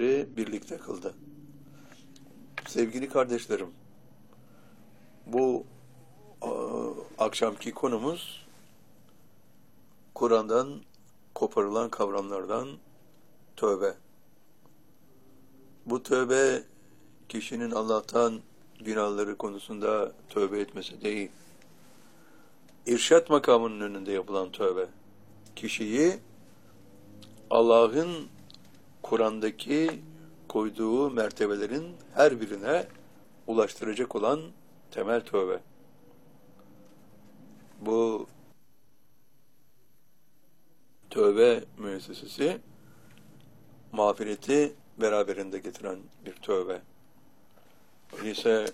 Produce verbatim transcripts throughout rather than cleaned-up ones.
ayetleri birlikte kıldı. Sevgili kardeşlerim, bu a, akşamki konumuz Kur'an'dan koparılan kavramlardan tövbe. Bu tövbe kişinin Allah'tan günahları konusunda tövbe etmesi değil. İrşad makamının önünde yapılan tövbe. Kişiyi Allah'ın Kur'an'daki koyduğu mertebelerin her birine ulaştıracak olan temel tövbe. Bu tövbe müessesesi mağfireti beraberinde getiren bir tövbe. Öyleyse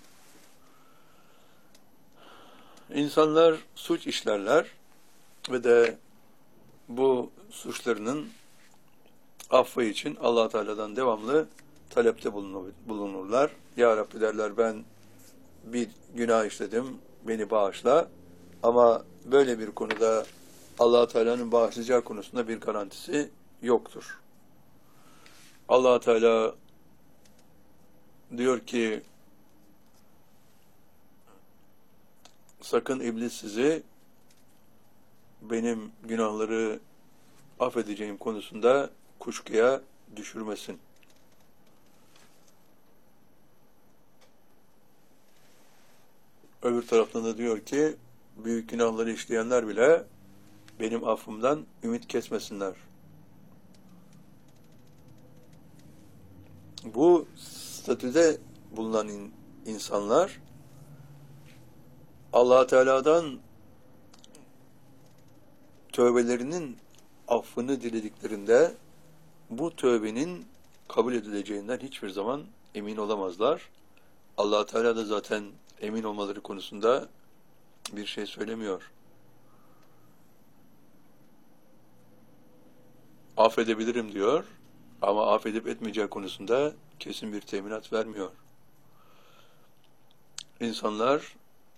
insanlar suç işlerler ve de bu suçlarının affı için Allah Teala'dan devamlı talepte bulunurlar. Ya Rabbi derler, ben bir günah işledim, beni bağışla. Ama böyle bir konuda Allah Teala'nın bağışlayacağı konusunda bir garantisi yoktur. Allah Teala diyor ki, sakın iblis sizi benim günahları affedeceğim konusunda kuşkuya düşürmesin. Öbür taraftan da diyor ki, büyük günahları işleyenler bile benim affımdan ümit kesmesinler. Bu statüde bulunan in, insanlar Allah Teala'dan tövbelerinin affını dilediklerinde bu tövbenin kabul edileceğinden hiçbir zaman emin olamazlar. Allah Teala da zaten emin olmaları konusunda bir şey söylemiyor. Affedebilirim diyor ama affedip etmeyeceği konusunda kesin bir teminat vermiyor. İnsanlar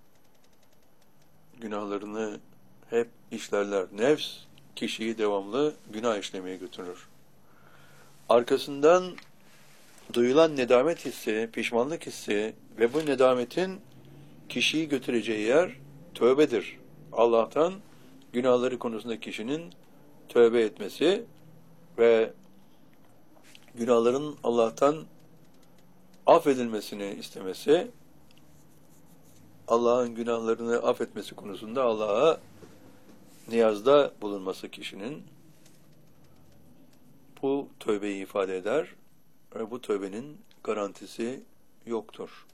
günahlarını hep işlerler. Nefs kişiyi devamlı günah işlemeye götürür. Arkasından duyulan nedamet hissi, pişmanlık hissi ve bu nedametin kişiyi götüreceği yer tövbedir. Allah'tan günahları konusunda kişinin tövbe etmesi ve günahların Allah'tan affedilmesini istemesi, Allah'ın günahlarını affetmesi konusunda Allah'a niyazda bulunması kişinin, bu tövbeyi ifade eder ve bu tövbenin garantisi yoktur.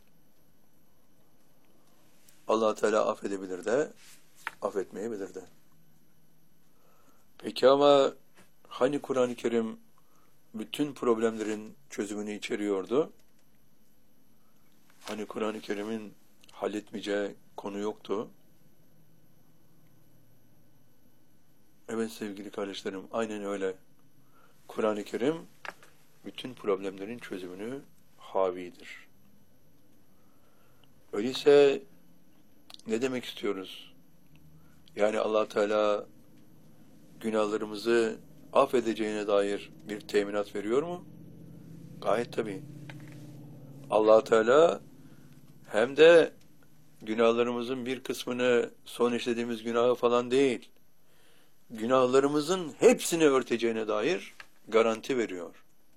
Allah Teala affedebilir de, affetmeyebilir de. Peki ama hani Kur'an-ı Kerim bütün problemlerin çözümünü içeriyordu? Hani Kur'an-ı Kerim'in halletmeyeceği konu yoktu? Evet sevgili kardeşlerim, aynen öyle. Kur'an-ı Kerim bütün problemlerin çözümünü havidir. Öyleyse ne demek istiyoruz? Yani Allah Teala günahlarımızı affedeceğine dair bir teminat veriyor mu? Gayet tabii. Allah Teala hem de günahlarımızın bir kısmını, son işlediğimiz günahı falan değil, günahlarımızın hepsini örteceğine dair garanti veriyor.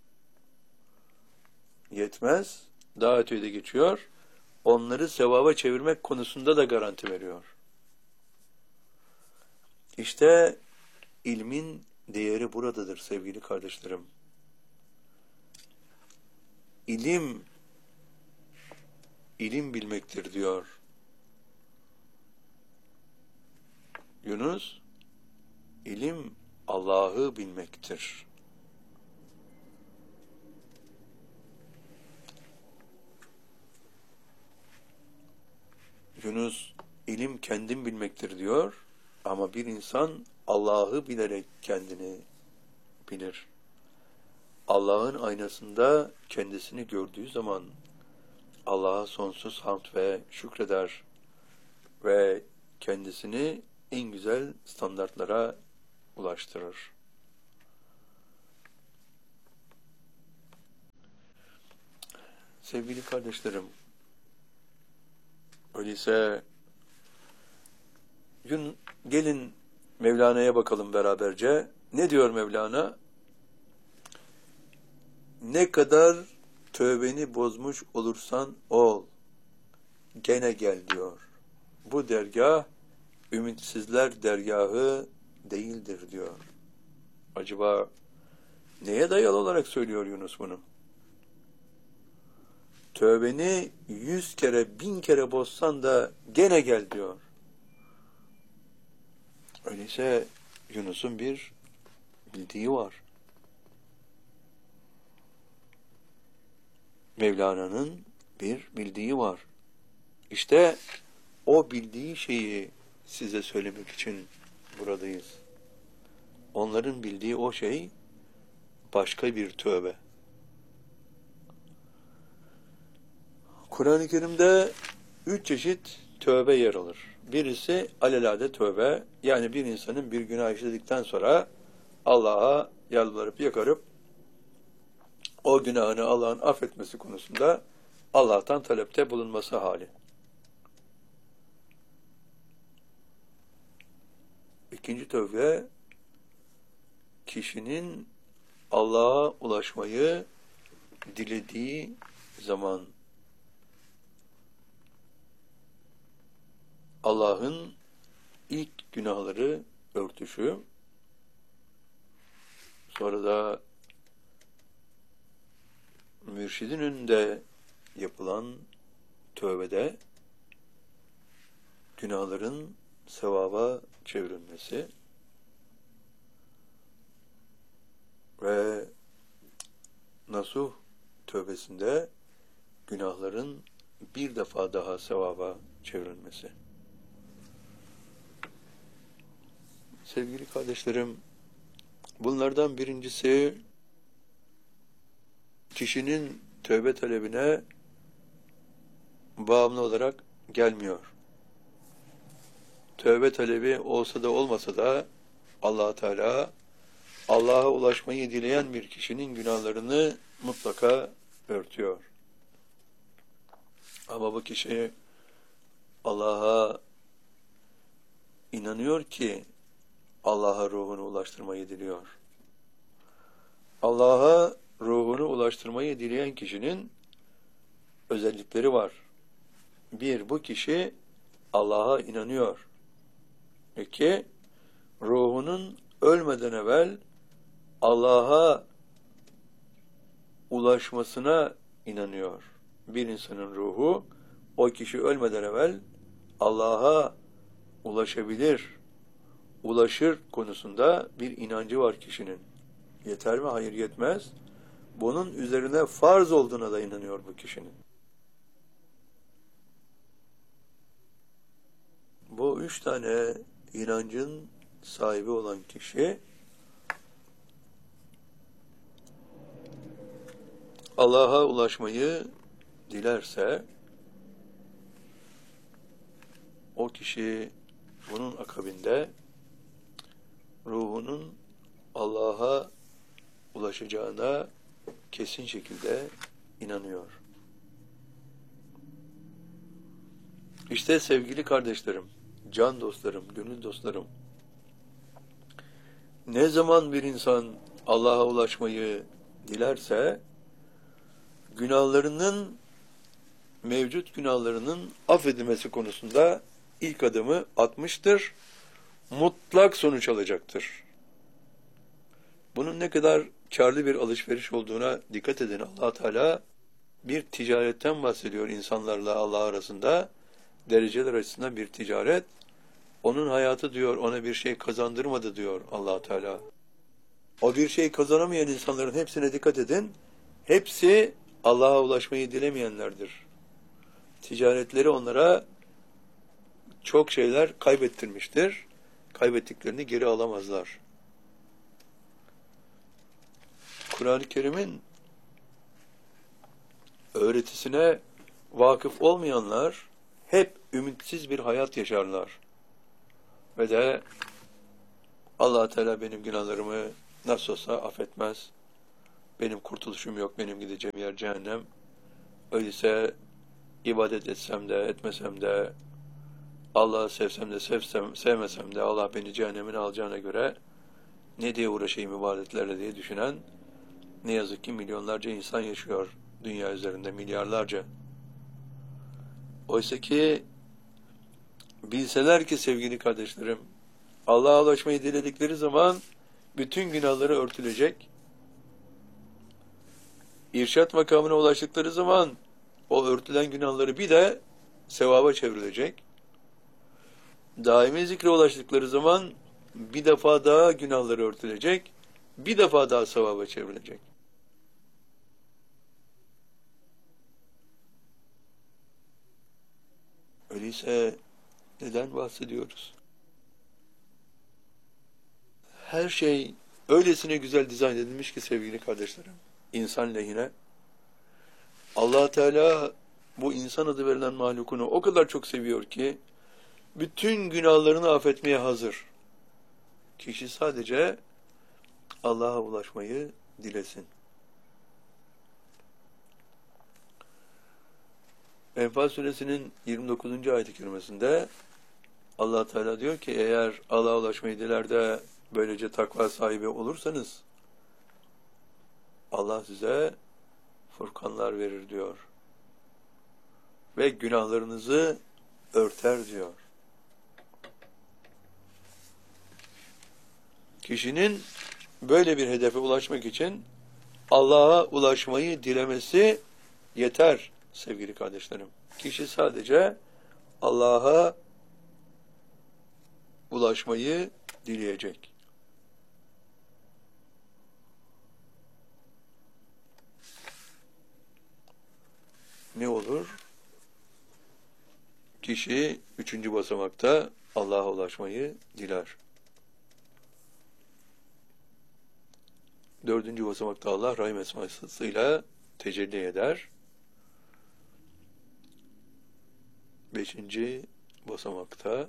Yetmez, daha öteye de geçiyor, onları sevaba çevirmek konusunda da garanti veriyor. İşte ilmin değeri buradadır sevgili kardeşlerim. İlim, ilim bilmektir diyor Yunus. İlim Allah'ı bilmektir. Yunus, ilim kendim bilmektir diyor ama bir insan Allah'ı bilerek kendini bilir. Allah'ın aynasında kendisini gördüğü zaman Allah'a sonsuz hamd ve şükreder ve kendisini en güzel standartlara ulaştırır. Sevgili kardeşlerim, öyleyse gün gelin Mevlana'ya bakalım beraberce. Ne diyor Mevlana? Ne kadar tövbeni bozmuş olursan ol, gene gel diyor. Bu dergah ümitsizler dergahı değildir diyor. Acaba neye dayalı olarak söylüyor Yunus bunu? Tövbeni yüz kere, bin kere bozsan da gene gel diyor. Öyleyse Yunus'un bir bildiği var. Mevlana'nın bir bildiği var. İşte o bildiği şeyi size söylemek için buradayız. Onların bildiği o şey başka bir tövbe. Kur'an-ı Kerim'de üç çeşit tövbe yer alır. Birisi alelade tövbe, yani bir insanın bir günah işledikten sonra Allah'a yalvarıp yakarıp o günahını Allah'ın affetmesi konusunda Allah'tan talepte bulunması hali. İkinci tövbe, kişinin Allah'a ulaşmayı dilediği zaman Allah'ın ilk günahları örtüşü, sonra da mürşidin önünde yapılan tövbede günahların sevaba çevrilmesi ve nasuh tövbesinde günahların bir defa daha sevaba çevrilmesi. Sevgili kardeşlerim, bunlardan birincisi kişinin tövbe talebine bağımlı olarak gelmiyor. Tövbe talebi olsa da olmasa da Allah Teala Allah'a ulaşmayı dileyen bir kişinin günahlarını mutlaka örtüyor. Ama bu kişi Allah'a inanıyor ki Allah'a ruhunu ulaştırmayı diliyor. Allah'a ruhunu ulaştırmayı dileyen kişinin özellikleri var. Bir, bu kişi Allah'a inanıyor. İki, ruhunun ölmeden evvel Allah'a ulaşmasına inanıyor. Bir insanın ruhu, o kişi ölmeden evvel Allah'a ulaşabilir, ulaşır konusunda bir inancı var kişinin. Yeter mi? Hayır, yetmez. Bunun üzerine farz olduğuna da inanıyor bu kişinin. Bu üç tane inancın sahibi olan kişi Allah'a ulaşmayı dilerse o kişi bunun akabinde ruhunun Allah'a ulaşacağına kesin şekilde inanıyor. İşte sevgili kardeşlerim, can dostlarım, gönül dostlarım, ne zaman bir insan Allah'a ulaşmayı dilerse, günahlarının, mevcut günahlarının affedilmesi konusunda ilk adımı atmıştır, mutlak sonuç alacaktır. Bunun ne kadar karlı bir alışveriş olduğuna dikkat edin. Allah Teala bir ticaretten bahsediyor insanlarla Allah arasında. Dereceler açısından bir ticaret. Onun hayatı diyor, ona bir şey kazandırmadı diyor Allah Teala. O bir şey kazanamayan insanların hepsine dikkat edin. Hepsi Allah'a ulaşmayı dilemeyenlerdir. Ticaretleri onlara çok şeyler kaybettirmiştir. Kaybettiklerini geri alamazlar. Kur'an-ı Kerim'in öğretisine vakıf olmayanlar hep ümitsiz bir hayat yaşarlar. Ve de Allah Teala benim günahlarımı nasıl olsa affetmez. Benim kurtuluşum yok, benim gideceğim yer cehennem. Öyleyse ibadet etsem de etmesem de, Allah'ı sevsem de sevsem, sevmesem de Allah beni cehennemine alacağına göre ne diye uğraşayım ibadetlerle diye düşünen ne yazık ki milyonlarca insan yaşıyor dünya üzerinde, milyarlarca. Oysa ki bilseler ki sevgili kardeşlerim, Allah'a ulaşmayı diledikleri zaman bütün günahları örtülecek. İrşad makamına ulaştıkları zaman o örtülen günahları bir de sevaba çevrilecek. Daimi zikre ulaştıkları zaman bir defa daha günahları örtülecek, bir defa daha sevaba çevrilecek. Öyleyse neden bahsediyoruz? Her şey öylesine güzel dizayn edilmiş ki sevgili kardeşlerim, insan lehine. Allah Teala bu insan adı verilen mahlukunu o kadar çok seviyor ki bütün günahlarını affetmeye hazır. Kişi sadece Allah'a ulaşmayı dilesin. Enfal suresinin yirmi dokuzuncu ayet-i kerimesinde Allah Teala diyor ki eğer Allah'a ulaşmayı diler de böylece takva sahibi olursanız Allah size furkanlar verir diyor. Ve günahlarınızı örter diyor. Kişinin böyle bir hedefe ulaşmak için Allah'a ulaşmayı dilemesi yeter sevgili kardeşlerim. Kişi sadece Allah'a ulaşmayı dileyecek. Ne olur? Kişi üçüncü basamakta Allah'a ulaşmayı diler. Dördüncü basamakta Allah Rahim esmasıyla tecelli eder. Beşinci basamakta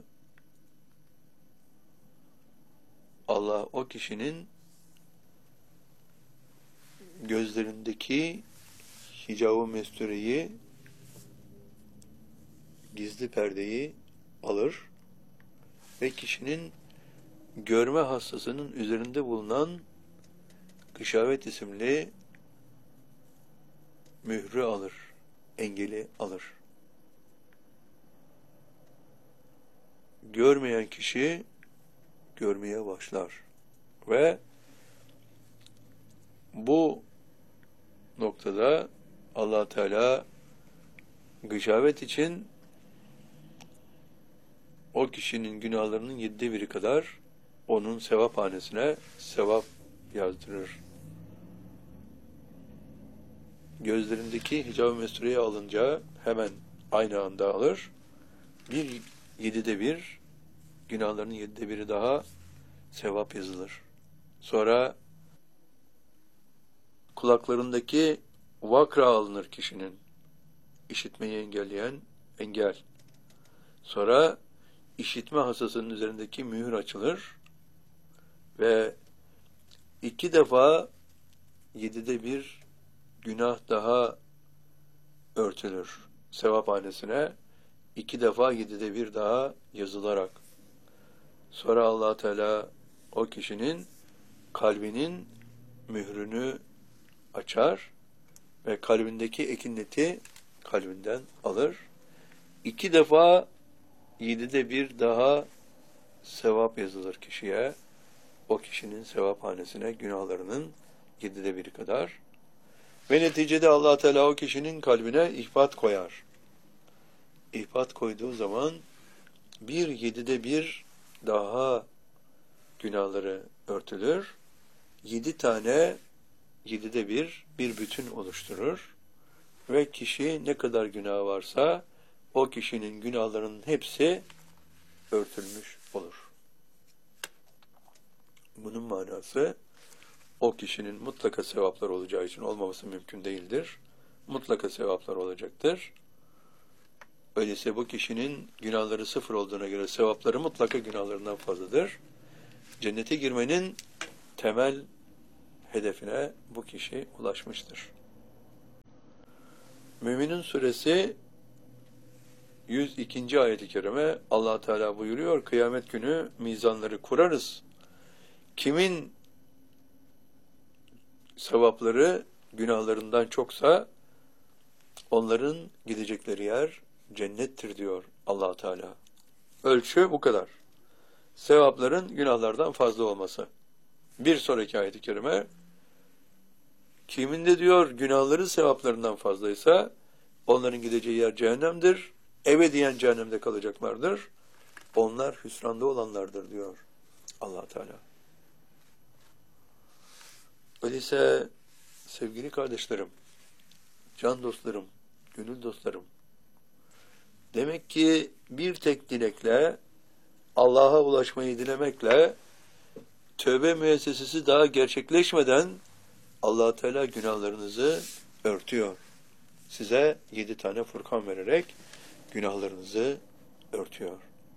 Allah o kişinin gözlerindeki hicab-ı mestureyi, gizli perdeyi alır ve kişinin görme hastasının üzerinde bulunan gışavet isimli mührü alır, engeli alır. Görmeyen kişi görmeye başlar ve bu noktada Allah Teala gışavet için o kişinin günahlarının yedide biri kadar onun sevap hanesine sevap yazdırır. Gözlerindeki hicab-ı mestureyi alınca hemen aynı anda alır. Bir yedide bir, günahlarının yedide biri daha sevap yazılır. Sonra kulaklarındaki vakra alınır kişinin. İşitmeyi engelleyen engel. Sonra işitme hastasının üzerindeki mühür açılır ve iki defa yedide bir günah daha örtülür. Sevaphanesine iki defa yedide bir daha yazılarak. Sonra Allah Teala o kişinin kalbinin mührünü açar ve kalbindeki ekinleti kalbinden alır. İki defa yedide bir daha sevap yazılır kişiye. O kişinin sevaphanesine günahlarının yedide biri kadar. Ve neticede Allah Teala o kişinin kalbine ihbat koyar. İhbat koyduğu zaman bir yedide bir daha günahları örtülür. Yedi tane yedide bir bir bütün oluşturur. Ve kişi ne kadar günah varsa o kişinin günahlarının hepsi örtülmüş olur. Bunun manası o kişinin mutlaka sevaplar olacağı için olmaması mümkün değildir. Mutlaka sevaplar olacaktır. Öyleyse bu kişinin günahları sıfır olduğuna göre sevapları mutlaka günahlarından fazladır. Cennete girmenin temel hedefine bu kişi ulaşmıştır. Müminun suresi yüz ikinci ayet-i kerime Allah Teala buyuruyor, kıyamet günü mizanları kurarız. Kimin sevapları günahlarından çoksa onların gidecekleri yer cennettir diyor Allah Teala. Ölçü bu kadar. Sevapların günahlardan fazla olması. Bir sonraki ayet-i kerime, kimin de diyor günahları sevaplarından fazlaysa onların gideceği yer cehennemdir. Ebediyen cehennemde kalacaklardır. Onlar hüsranda olanlardır diyor Allah Teala. Öyleyse sevgili kardeşlerim, can dostlarım, gönül dostlarım, demek ki bir tek dilekle, Allah'a ulaşmayı dilemekle, tövbe müessesesi daha gerçekleşmeden Allah Teala günahlarınızı örtüyor. Size yedi tane Furkan vererek günahlarınızı örtüyor.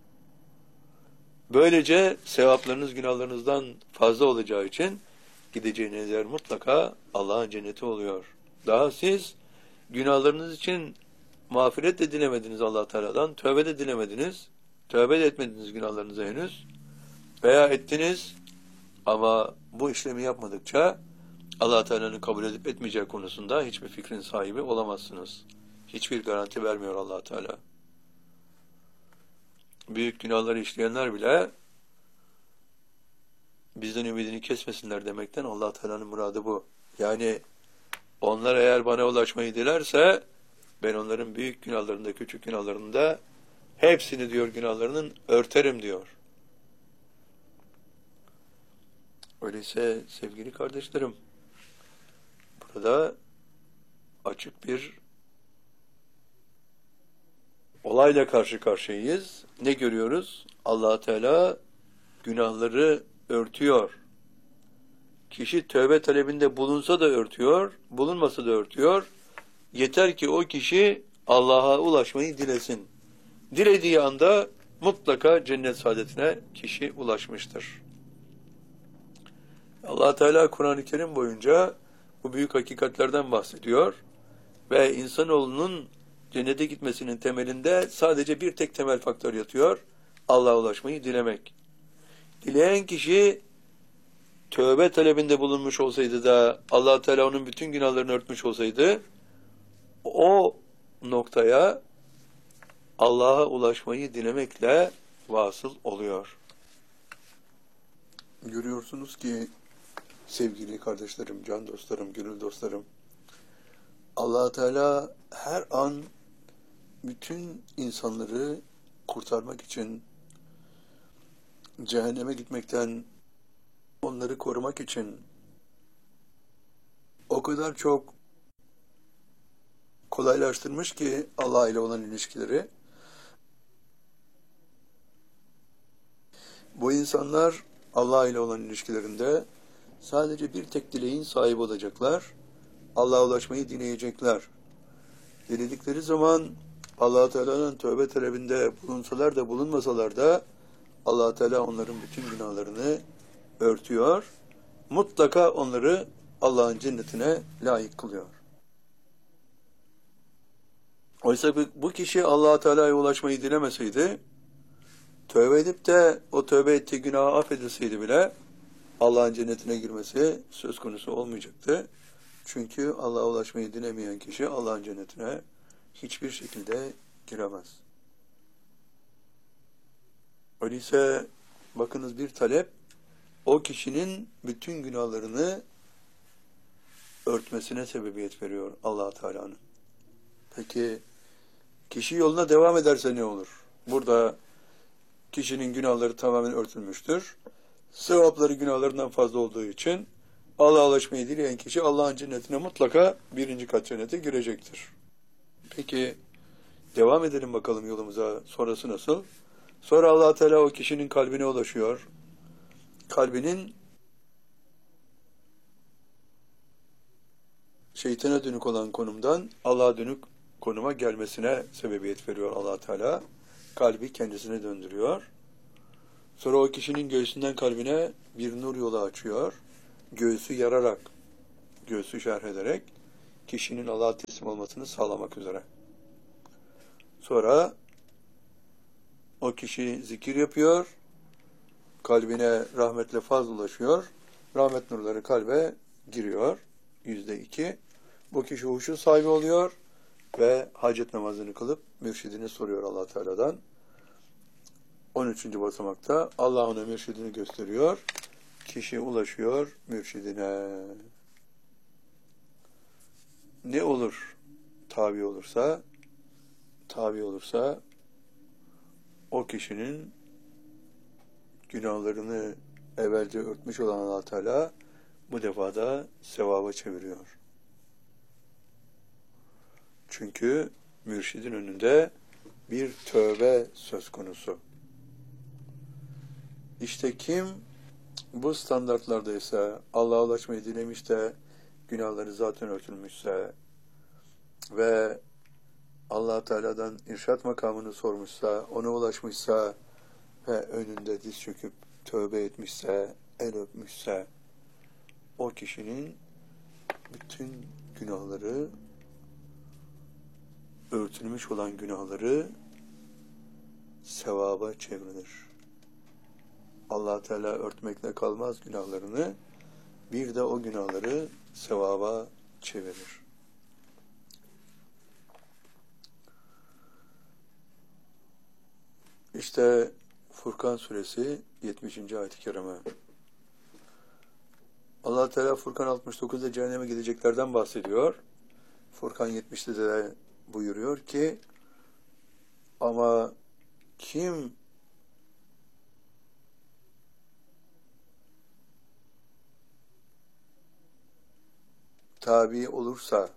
Böylece sevaplarınız günahlarınızdan fazla olacağı için gideceğiniz yer mutlaka Allah'ın cenneti oluyor. Daha siz günahlarınız için mağfiret de dilemediniz Allah Teala'dan, tövbe de dilemediniz, tövbe de etmediniz günahlarınızı henüz veya ettiniz ama bu işlemi yapmadıkça Allah Teala'nın kabul edip etmeyeceği konusunda hiçbir fikrin sahibi olamazsınız. Hiçbir garanti vermiyor Allah Teala. Büyük günahları işleyenler bile bizden ümidini kesmesinler demekten Allah Teala'nın muradı bu. Yani onlar eğer bana ulaşmayı dilerse ben onların büyük günahlarında, küçük günahlarında hepsini diyor günahlarının örterim diyor. Öyleyse sevgili kardeşlerim, burada açık bir olayla karşı karşıyayız. Ne görüyoruz? Allah Teala günahları örtüyor. Kişi tövbe talebinde bulunsa da örtüyor, bulunmasa da örtüyor. Yeter ki o kişi Allah'a ulaşmayı dilesin. Dilediği anda mutlaka cennet saadetine kişi ulaşmıştır. Allah Teala Kur'an-ı Kerim boyunca bu büyük hakikatlerden bahsediyor ve insanoğlunun cennete gitmesinin temelinde sadece bir tek temel faktör yatıyor. Allah'a ulaşmayı dilemek. Dileyen kişi tövbe talebinde bulunmuş olsaydı da Allah Teala onun bütün günahlarını örtmüş olsaydı o noktaya Allah'a ulaşmayı dilemekle vasıl oluyor. Görüyorsunuz ki sevgili kardeşlerim, can dostlarım, gönül dostlarım, Allah Teala her an bütün insanları kurtarmak için, cehenneme gitmekten onları korumak için o kadar çok kolaylaştırmış ki Allah ile olan ilişkileri. Bu insanlar Allah ile olan ilişkilerinde sadece bir tek dileğin sahibi olacaklar. Allah'a ulaşmayı dileyecekler. Diledikleri zaman Allah Teala'nın tövbe talebinde bulunsalar da bulunmasalar da Allah Teala onların bütün günahlarını örtüyor. Mutlaka onları Allah'ın cennetine layık kılıyor. Oysa bu kişi Allah Teala'ya ulaşmayı dilemeseydi, tövbe edip de o tövbe ettiği günahı affedilseydi bile Allah'ın cennetine girmesi söz konusu olmayacaktı. Çünkü Allah'a ulaşmayı dilemeyen kişi Allah'ın cennetine hiçbir şekilde giremez. Öyleyse bakınız bir talep o kişinin bütün günahlarını örtmesine sebebiyet veriyor Allah Teala'nın. Peki kişi yoluna devam ederse ne olur? Burada kişinin günahları tamamen örtülmüştür. Sevapları günahlarından fazla olduğu için Allah'a ulaşmayı dileyen kişi Allah'ın cennetine mutlaka birinci kat cennete girecektir. Peki devam edelim bakalım yolumuza. Sonrası nasıl? Sonra Allah Teala o kişinin kalbine ulaşıyor. Kalbinin şeytana dönük olan konumdan Allah'a dönük konuma gelmesine sebebiyet veriyor Allah Teala. Kalbi kendisine döndürüyor. Sonra o kişinin göğsünden kalbine bir nur yolu açıyor. Göğsü yararak, göğsü şerh ederek kişinin Allah'a teslim olmasını sağlamak üzere. Sonra o kişi zikir yapıyor, kalbine rahmetle fazla ulaşıyor, rahmet nurları kalbe giriyor, yüzde iki. Bu kişi huşu sahibi oluyor ve hacet namazını kılıp mürşidini soruyor Allah Teala'dan. on üçüncü basamakta Allah ona mürşidini gösteriyor, kişi ulaşıyor mürşidine. Ne olur tabi olursa, tabi olursa o kişinin günahlarını evvelce örtmüş olan Allah Teala bu defa da sevaba çeviriyor. Çünkü mürşidin önünde bir tövbe söz konusu. İşte kim bu standartlardaysa, Allah'a ulaşmayı dilemiş de günahları zaten örtülmüşse ve Allah Teala'dan irşat makamını sormuşsa, ona ulaşmışsa ve önünde diz çöküp tövbe etmişse, el öpmüşse, o kişinin bütün günahları, örtülmüş olan günahları sevaba çevrilir. Allah Teala örtmekle kalmaz günahlarını, bir de o günahları sevaba çevirir. İşte Furkan suresi yetmişinci ayet-i kerime. Allah Teala Furkan altmış dokuzda cehenneme gideceklerden bahsediyor. Furkan yetmişte de buyuruyor ki, ama kim tabi olursa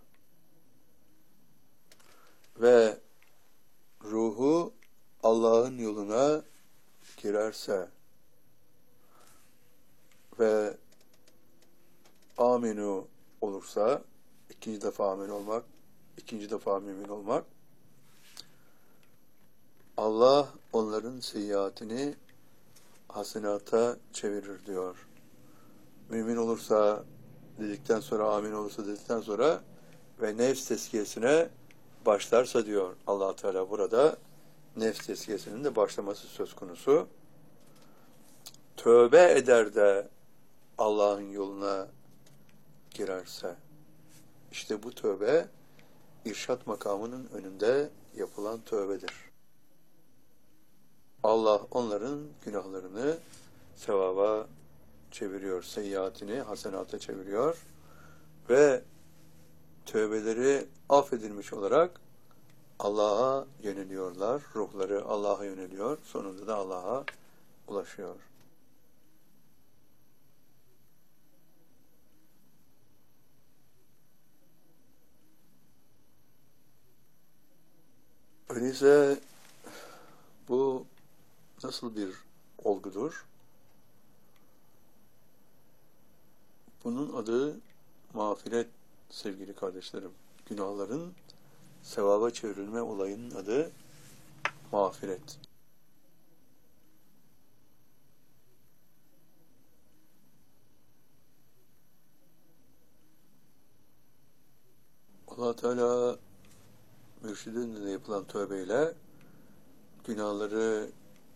ve ruhu Allah'ın yoluna girerse ve aminu olursa, ikinci defa amin olmak, ikinci defa mümin olmak, Allah onların seyyiatini hasenata çevirir diyor. Mümin olursa dedikten sonra, amin olursa dedikten sonra ve nefs tezkiyesine başlarsa diyor Allah Teala burada, nefs tezkiyesinin de başlaması söz konusu. Tövbe eder de Allah'ın yoluna girerse, işte bu tövbe irşat makamının önünde yapılan tövbedir. Allah onların günahlarını sevaba çeviriyor, seyyiatini hasenata çeviriyor ve tövbeleri affedilmiş olarak Allah'a yöneliyorlar, ruhları Allah'a yöneliyor, sonunda da Allah'a ulaşıyor. Öyleyse bu nasıl bir olgudur? Bunun adı mağfiret sevgili kardeşlerim. Günahların sevaba çevrilme olayının adı mağfiret. Allah Teala mürşidin önünde yapılan tövbeyle günahları,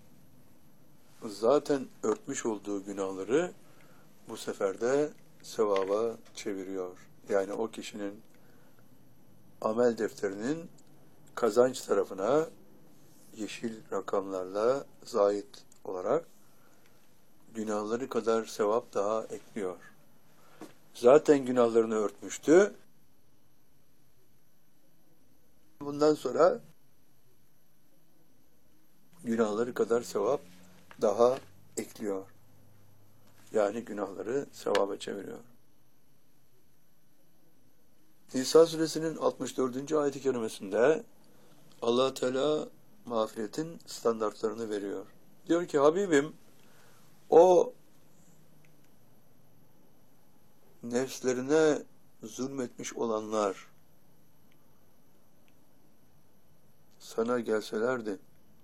zaten örtmüş olduğu günahları bu sefer de sevaba çeviriyor. Yani o kişinin amel defterinin kazanç tarafına yeşil rakamlarla zahit olarak günahları kadar sevap daha ekliyor. Zaten günahlarını örtmüştü. Bundan sonra günahları kadar sevap daha ekliyor. Yani günahları sevaba çeviriyor. Nisa suresinin altmış dördüncü ayet-i kerimesinde Allah Teala mağfiretin standartlarını veriyor. Diyor ki, Habibim, o nefslerine zulmetmiş olanlar sana gelselerdi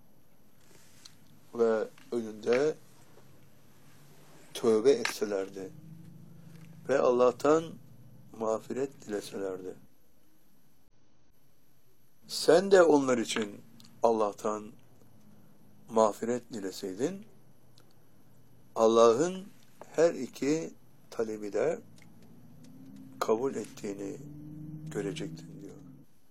ve önünde tövbe etselerdi ve Allah'tan mağfiret dileselerdi. sen de onlar için Allah'tan mağfiret dileseydin, Allah'ın her iki talebi de kabul ettiğini görecektin diyor.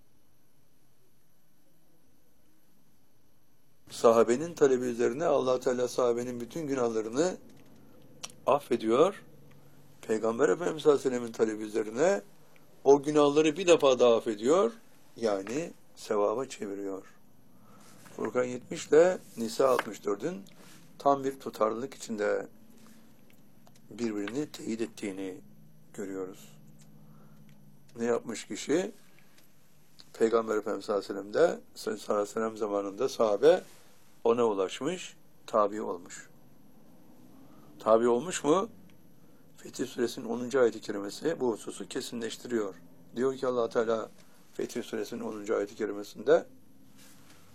Sahabenin talebi üzerine Allah Teala sahabenin bütün günahlarını affediyor. Peygamber Efendimiz Aleyhisselam'ın talebi üzerine o günahları bir defa daha affediyor. Yani sevaba çeviriyor. Furkan yetmiş ile Nisa altmış dördün tam bir tutarlılık içinde birbirini teyit ettiğini görüyoruz. Ne yapmış kişi? Peygamber Efendimiz Aleyhisselam'da sallallahu aleyhi ve sellem zamanında sahabe ona ulaşmış, tabi olmuş. Tabi olmuş mu? Fetih Suresinin onuncu ayet-i kerimesi bu hususu kesinleştiriyor. Diyor ki Allah Teala Fetih Suresinin onuncu ayet-i kerimesinde